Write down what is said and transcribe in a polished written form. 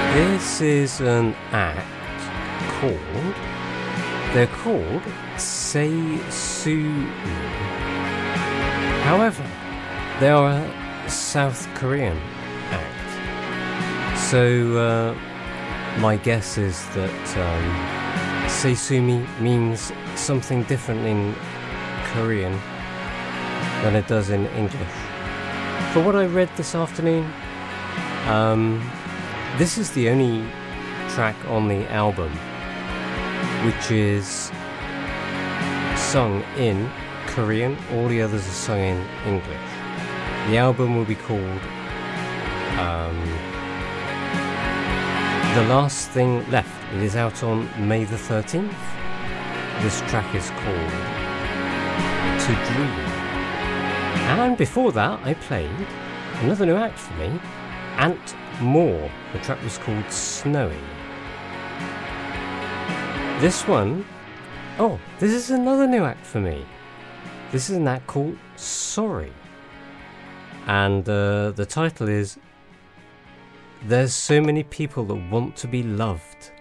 This is an act they're called Seisumi. However, they are a South Korean act. So my guess is that Seisumi means something different in Korean than it does in English. For what I read this afternoon, this is the only track on the album which is sung in Korean. All the others are sung in English. The album will be called The Last Thing Left. It is out on May the 13th. This track is called To Dream. And before that I played another new act for me, Ant Moore. The track was called Snowy. This one, this is another new act for me. This is an act called Sorry. And the title is There's So Many People That Want to Be Loved.